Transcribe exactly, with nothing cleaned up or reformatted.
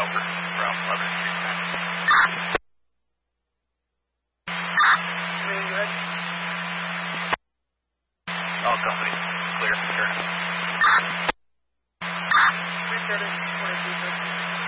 over from eleven three ten. All company, clear, clear.